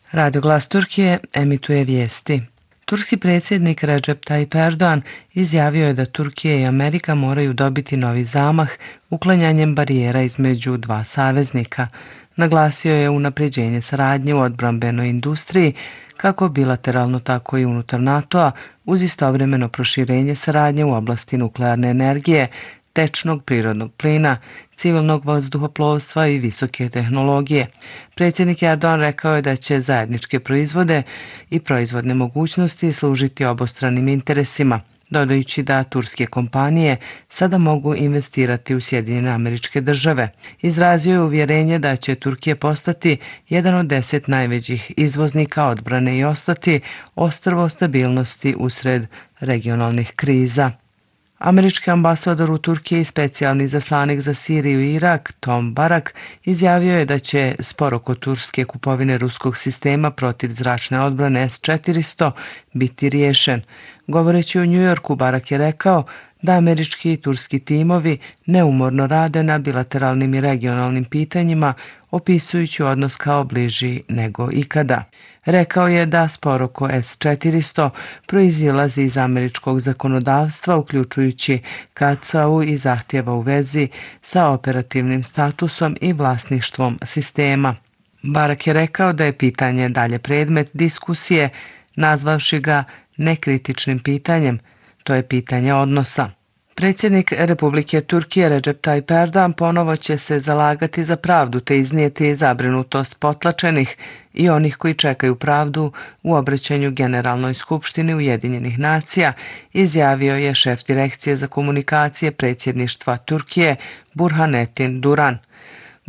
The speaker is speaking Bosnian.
Radio Glas Turkije emituje vijesti. Turski predsjednik Recep Tayyip Erdogan izjavio je da Turkija i Amerika moraju dobiti novi zamah uklanjanjem barijera između dva saveznika. Naglasio je unapređenje saradnje u odbrambenoj industriji, kako bilateralno tako i unutar NATO-a, uz istovremeno proširenje saradnje u oblasti nuklearne energije, tečnog prirodnog plina, civilnog vazduhoplovstva i visoke tehnologije. Predsjednik Erdogan rekao je da će zajedničke proizvode i proizvodne mogućnosti služiti obostranim interesima, dodajući da turske kompanije sada mogu investirati u Sjedinjene Američke Države. Izrazio je uvjerenje da će Turkija postati jedan od 10 najvećih izvoznika odbrane i ostati ostrvo stabilnosti usred regionalnih kriza. Američki ambasador u Turkiji i specijalni izaslanik za Siriju i Irak, Tom Barak, izjavio je da će spor oko turske kupovine ruskog sistema protiv zračne odbrane S-400 biti riješen. Govoreći u Njujorku, Barak je rekao da američki i turski timovi neumorno rade na bilateralnim i regionalnim pitanjima, opisujući odnos kao bliži nego ikada. Rekao je da spor oko S-400 proizilazi iz američkog zakonodavstva, uključujući KCAU i zahtjeva u vezi sa operativnim statusom i vlasništvom sistema. Barak je rekao da je pitanje dalje predmet diskusije, nazvavši ga nekritičnim pitanjem, to je pitanje odnosa. Predsjednik Republike Turkije Recep Tayyip Erdogan ponovo će se zalagati za pravdu te iznijeti zabrinutost potlačenih i onih koji čekaju pravdu u obraćanju Generalnoj skupštini Ujedinjenih nacija, izjavio je šef direkcije za komunikacije predsjedništva Turkije Burhanettin Duran.